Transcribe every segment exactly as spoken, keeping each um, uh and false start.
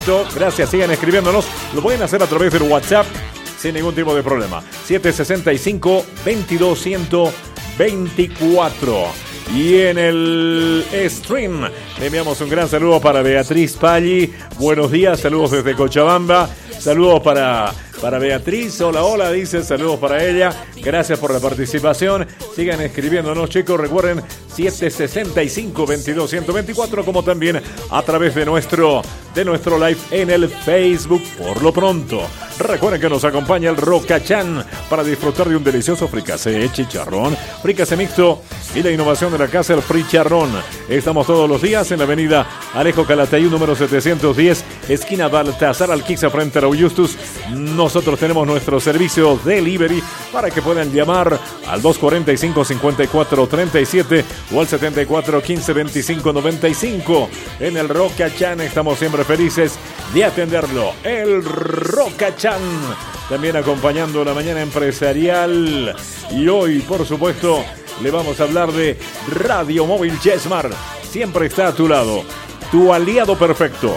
Gracias, sigan escribiéndonos. Lo pueden hacer a través del WhatsApp sin ningún tipo de problema. siete seis cinco, veintidós, ciento veinticuatro. Y en el stream le enviamos un gran saludo para Beatriz Palli. Buenos días, saludos desde Cochabamba. Saludos para, para Beatriz. Hola, hola, dice. Saludos para ella. Gracias por la participación. Sigan escribiéndonos, chicos. Recuerden, siete seis cinco, veintidós, ciento veinticuatro, como también a través de nuestro, de nuestro live en el Facebook. Por lo pronto, recuerden que nos acompaña el Rocachan para disfrutar de un delicioso fricasé, chicharrón, fricasé mixto y la innovación de la casa, el fricharrón. Estamos todos los días en la avenida Alejo Calatayud, número setecientos diez, esquina Baltasar Alquiza, frente a Justus. Nosotros tenemos nuestro servicio delivery para que puedan llamar al dos cuarenta y cinco, cincuenta y cuatro treinta y siete o al setenta y cuatro, quince, veinticinco, noventa y cinco. En el Rocachan estamos siempre felices de atenderlo. El Rocachan, también acompañando la mañana empresarial. Y hoy, por supuesto, le vamos a hablar de Radio Móvil Yesmar. Siempre está a tu lado, tu aliado perfecto.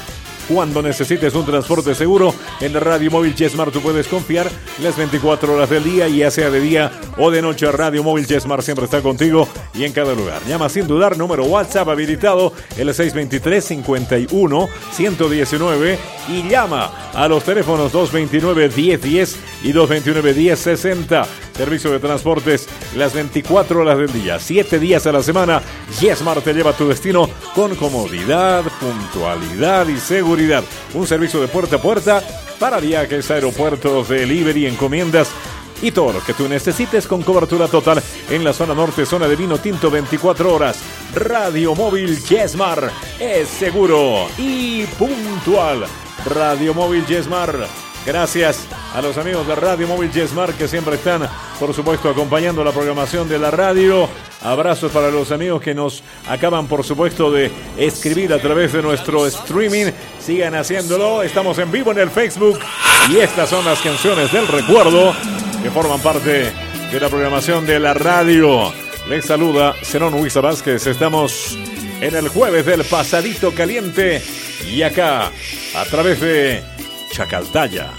Cuando necesites un transporte seguro, en Radio Móvil Yesmar tú puedes confiar las veinticuatro horas del día, ya sea de día o de noche. Radio Móvil Yesmar siempre está contigo y en cada lugar. Llama sin dudar, número WhatsApp habilitado, el seis dos tres, cincuenta y uno, ciento diecinueve, y llama a los teléfonos dos veintinueve, diez diez y dos veintinueve, diez sesenta. Servicio de transportes las veinticuatro horas del día, siete días a la semana. Yesmar te lleva a tu destino con comodidad, puntualidad y seguridad. Un servicio de puerta a puerta para viajes, aeropuertos, delivery, encomiendas y todo lo que tú necesites con cobertura total en la zona norte, zona de vino tinto, veinticuatro horas. Radio Móvil Yesmar es seguro y puntual. Radio Móvil Yesmar. Gracias a los amigos de Radio Móvil Yesmar que siempre están, por supuesto, acompañando la programación de la radio. Abrazos para los amigos que nos acaban, por supuesto, de escribir a través de nuestro streaming. Sigan haciéndolo. Estamos en vivo en el Facebook. Y estas son las canciones del recuerdo que forman parte de la programación de la radio. Les saluda Zenón Huiza Vázquez. Estamos en el jueves del Pasadito Caliente. Y acá, a través de Chacaltaya.